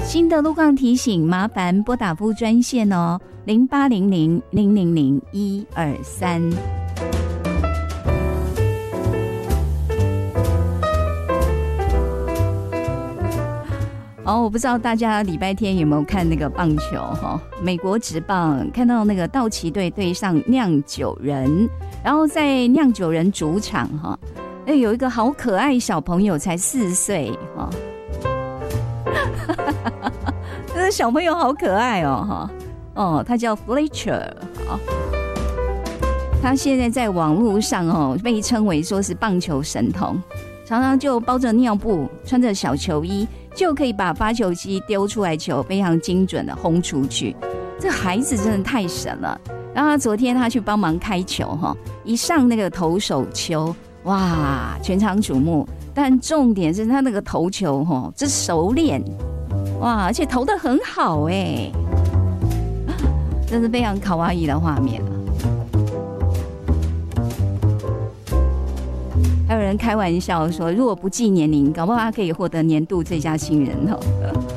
新的路况提醒，麻烦拨打服务专线哦，0800-000-123。我不知道大家礼拜天有没有看那个棒球哈？美国职棒看到那个道奇队对上酿酒人，然后在酿酒人主场哈，有一个好可爱小朋友，才4岁哈，这个小朋友好可爱哦哈，他叫 Fletcher 哈，他现在在网络上被称为说是棒球神童，常常就包着尿布，穿着小球衣。就可以把发球机丢出来球非常精准的轰出去，这孩子真的太神了。然后昨天他去帮忙开球一上那个投手球，哇，全场瞩目。但重点是他那个投球这熟练，哇，而且投得很好哎，这是非常卡哇伊的画面。还有人开玩笑说，如果不计年龄，搞不好他可以获得年度最佳新人